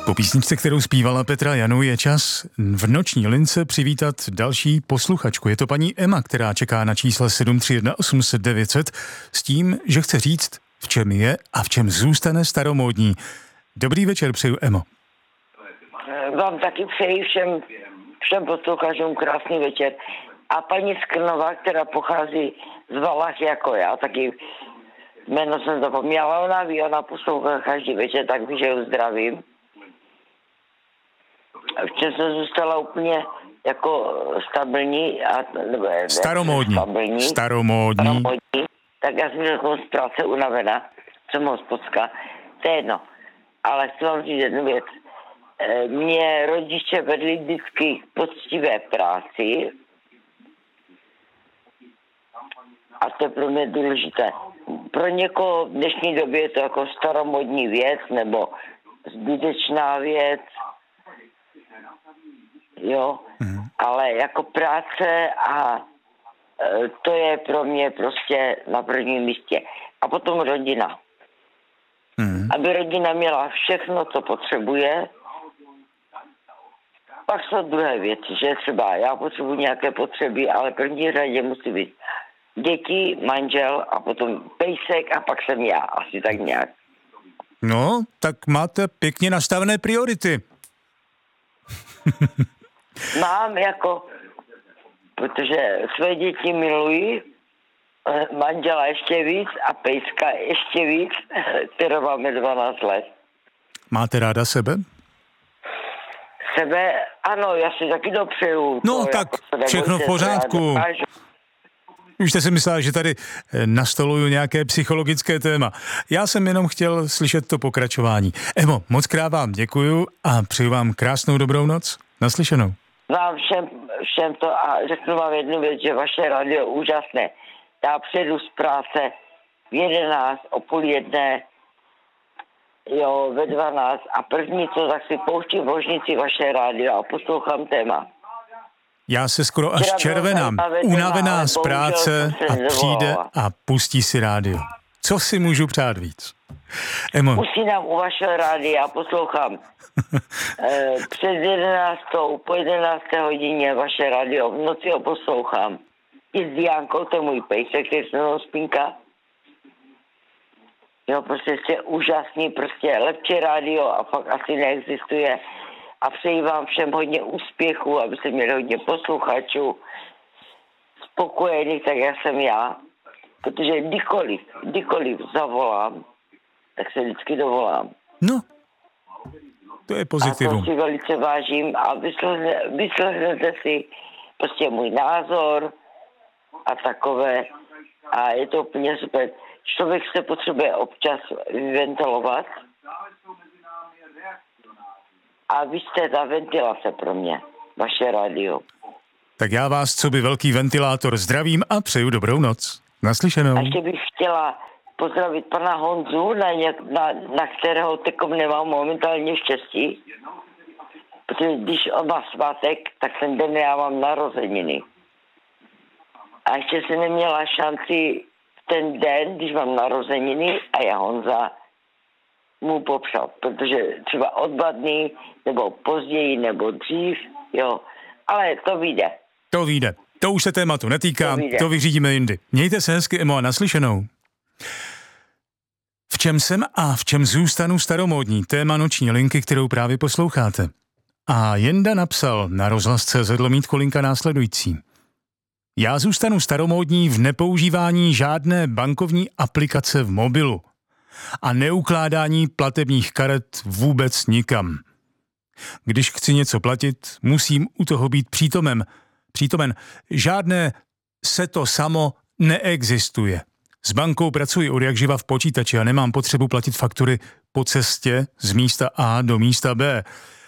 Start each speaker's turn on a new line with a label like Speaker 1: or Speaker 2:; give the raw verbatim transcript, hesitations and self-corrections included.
Speaker 1: Po písničce, kterou zpívala Petra Janu, je čas v noční lince přivítat další posluchačku. Je to paní Emma, která čeká na čísle sedm tři jedna osm set devět set s tím, že chce říct, v čem je a v čem zůstane staromódní. Dobrý večer, přeju, Emo.
Speaker 2: Vám taky přeji všem, všem posluchačům krásný večer. A paní Skrnová, která pochází z Valach jako já, taky jméno jsem zapomněla, ona ví, ona poslouchá každý večer, tak ví, že ji zdravím. Včas jsem zůstala úplně jako stabilní. A, nebo,
Speaker 1: staromódní.
Speaker 2: Stabilní,
Speaker 1: staromódní.
Speaker 2: Staromódní. Tak já jsem takovou z práce unavená, jsem hospodská, to je jedno. Ale chci vám říct jednu věc. Mě rodiče vedli vždycky k poctivé práci a to je pro mě důležité. Pro někoho v dnešní době je to jako staromódní věc nebo zbytečná věc, jo, mm. ale jako práce a e, to je pro mě prostě na prvním místě. A potom rodina. Mm. Aby rodina měla všechno, co potřebuje. Pak jsou druhé věci, že třeba já potřebuji nějaké potřeby, ale v první řadě musí být děti, manžel a potom pejsek a pak jsem já, asi tak nějak.
Speaker 1: No, tak máte pěkně nastavené priority.
Speaker 2: Mám jako, protože své děti miluji, manžela ještě víc a pejska ještě víc, kterou máme dvanáct let.
Speaker 1: Máte ráda sebe?
Speaker 2: Sebe, ano, já si taky dopřeju.
Speaker 1: No tak jako všechno v pořádku. Už jste si myslela, že tady nastoluju nějaké psychologické téma. Já jsem jenom chtěl slyšet to pokračování. Emo, moc krát vám děkuju a přeju vám krásnou dobrou noc. Naslyšenou.
Speaker 2: Vám všem, všem to a řeknu vám jednu věc, že vaše radio je úžasné. Já přijedu z práce v jedenáct, o půl jedné, jo, ve dvanáct a první co, tak si pouštím v ložnici vaše rádio a poslouchám téma.
Speaker 1: Já se skoro až červenám, unavená z práce a přijde a pustí si rádio. Co si můžu přát víc? Emo.
Speaker 2: Usínám u vašeho rádia a poslouchám. e, před jedenáctou, po jedenácté hodině vaše radio, v noci ho poslouchám. I s Diánkou, to je můj pejsek, který se mnou spínka. Jo, prostě jste úžasný, prostě lepší rádio a fakt asi neexistuje. A přeji vám všem hodně úspěchů, abyste měli hodně posluchačů, spokojených, tak jak jsem já. Protože kdykoliv, kdykoliv zavolám, tak se vždycky dovolám.
Speaker 1: No, to je pozitivum.
Speaker 2: A to si velice vážím a vyslechne, vyslechnete si prostě můj názor a takové. A je to úplně super. Člověk se potřebuje občas vyventilovat. A vy jste ta ventilace pro mě, vaše rádio.
Speaker 1: Tak já vás, co by velký ventilátor, zdravím a přeju dobrou noc. Naslyšenou.
Speaker 2: A ještě bych chtěla pozdravit pana Honzu, na, něk, na, na kterého tekom nemám momentálně štěstí. Protože když on má svátek, tak ten den já mám narozeniny. A ještě jsem neměla šanci ten den, když mám narozeniny a já Honza mu popřát, protože třeba od dva dny, nebo později, nebo dřív, jo, ale to vyjde.
Speaker 1: To vyjde. To už se tématu netýká, to, to vyřídíme jindy. Mějte se hezky, Emo, a naslyšenou. V čem jsem a v čem zůstanu staromódní? Téma noční linky, kterou právě posloucháte. A Jenda napsal na rozhlas tečka cé zet lomítko linka následující. Já zůstanu staromódní v nepoužívání žádné bankovní aplikace v mobilu a neukládání platebních karet vůbec nikam. Když chci něco platit, musím u toho být přítomen. Přítomen. Žádné se to samo neexistuje. S bankou pracuji od jak živa v počítači a nemám potřebu platit faktury po cestě z místa A do místa B.